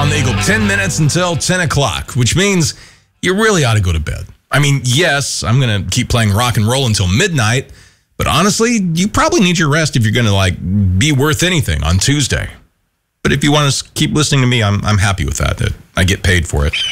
on the Eagle. 10 minutes until 10 o'clock, which means you really ought to go to bed. I mean, yes, I'm going to keep playing rock and roll until midnight, but honestly, you probably need your rest if you're going to be worth anything on Tuesday. But if you want to keep listening to me, I'm happy with that. I get paid for it.